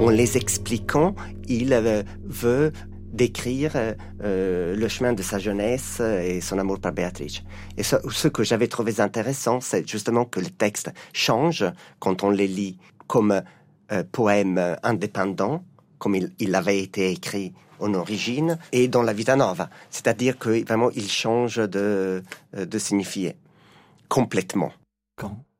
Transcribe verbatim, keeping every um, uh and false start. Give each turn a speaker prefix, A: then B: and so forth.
A: En les expliquant, il euh, veut décrire euh, le chemin de sa jeunesse et son amour par Béatrice. Et ce, ce que j'avais trouvé intéressant, c'est justement que le texte change quand on les lit comme euh, poème indépendant, comme il, il avait été écrit en origine, et dans la Vita Nova. C'est-à-dire que vraiment, il change de, de signifier complètement.
B: Quand